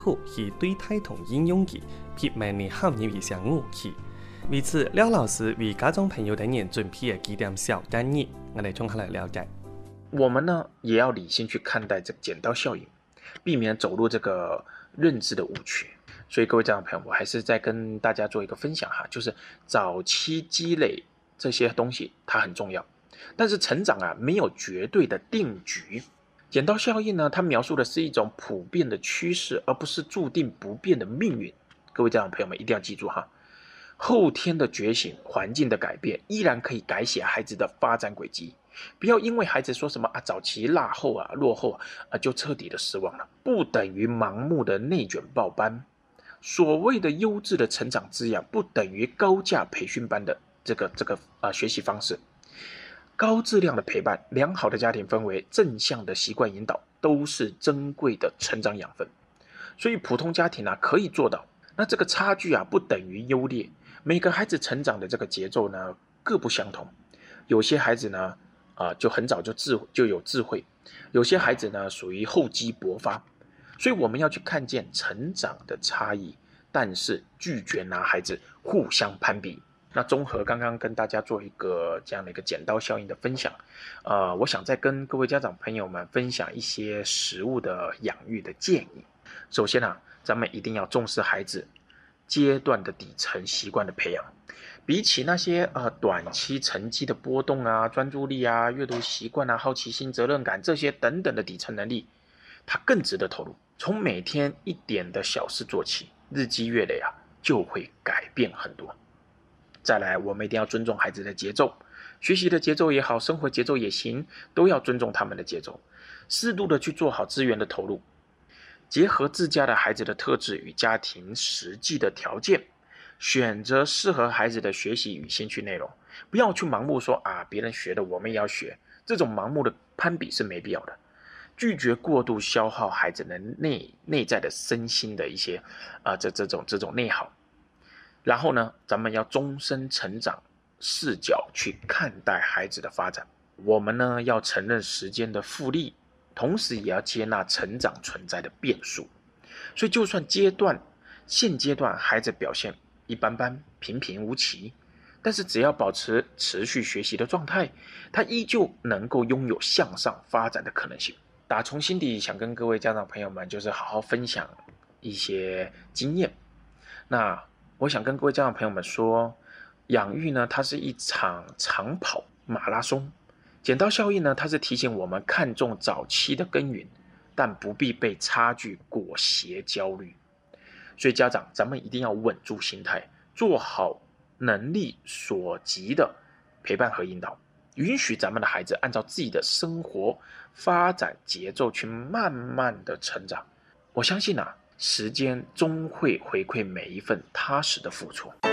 好是对待同应用嘅，撇明你含有一些武器。为此，廖老师为家长朋友等人准备了几点小建议，我哋综合来了解。 我们呢也要理性去看待这个剪刀效应，避免走入这个认知的误区。所以各位家长朋友，我还是再跟大家做一个分享哈，就是早期积累这些东西它很重要，但是成长没有绝对的定局。剪刀效应呢，它描述的是一种普遍的趋势，而不是注定不变的命运。各位家长朋友们一定要记住哈，后天的觉醒、环境的改变，依然可以改写孩子的发展轨迹。不要因为孩子说什么早期落后落后就彻底的失望了，不等于盲目的内卷报班。所谓的优质的成长滋养，不等于高价培训班的这个学习方式。高质量的陪伴、良好的家庭氛围、正向的习惯引导，都是珍贵的成长养分。所以普通家庭可以做到。那这个差距不等于优劣。每个孩子成长的这个节奏呢各不相同。有些孩子呢就很早就有智慧，有些孩子呢属于厚积薄发。所以我们要去看见成长的差异，但是拒绝拿孩子互相攀比。那综合刚刚跟大家做一个这样的一个剪刀效应的分享，我想再跟各位家长朋友们分享一些食物的养育的建议。首先咱们一定要重视孩子阶段的底层习惯的培养。比起那些短期成绩的波动专注力阅读习惯好奇心、责任感这些等等的底层能力，它更值得投入。从每天一点的小事做起，日积月累就会改变很多。再来，我们一定要尊重孩子的节奏，学习的节奏也好，生活节奏也行，都要尊重他们的节奏，适度的去做好资源的投入，结合自家的孩子的特质与家庭实际的条件，选择适合孩子的学习与兴趣内容。不要去盲目说别人学的我们也要学，这种盲目的攀比是没必要的。拒绝过度消耗孩子的内在的身心的一些这种内耗。然后呢，咱们要终身成长视角去看待孩子的发展。我们呢要承认时间的复利，同时也要接纳成长存在的变数。所以就算现阶段孩子表现一般般、平平无奇，但是只要保持持续学习的状态，他依旧能够拥有向上发展的可能性。打从心底想跟各位家长朋友们就是好好分享一些经验。那我想跟各位家长朋友们说，养育呢它是一场长跑马拉松。剪刀效应呢，它是提醒我们看重早期的耕耘，但不必被差距裹挟焦虑。所以家长咱们一定要稳住心态，做好能力所及的陪伴和引导，允许咱们的孩子按照自己的生活发展节奏去慢慢的成长。我相信时间终会回馈每一份踏实的付出。